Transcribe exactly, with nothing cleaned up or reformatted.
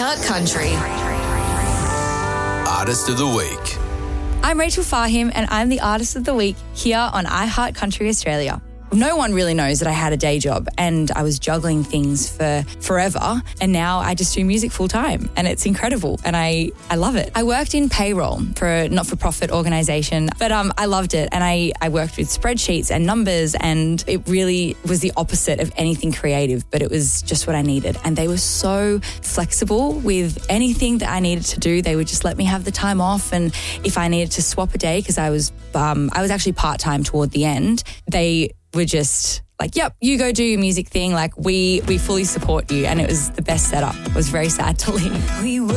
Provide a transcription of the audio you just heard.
iHeart Country. Artist of the Week. I'm Rachel Fahim and I'm the Artist of the Week here on iHeart Country Australia. No one really knows that I had a day job and I was juggling things for forever, and now I just do music full time and it's incredible and I, I love it. I worked in payroll for a not-for-profit organisation, but um, I loved it, and I, I worked with spreadsheets and numbers, and it really was the opposite of anything creative, but it was just what I needed. And they were so flexible with anything that I needed to do. They would just let me have the time off, and if I needed to swap a day, because I was um, I was actually part-time toward the end, they were just like, yep, you go do your music thing. Like, we we fully support you. And it was the best setup. It was very sad to leave. We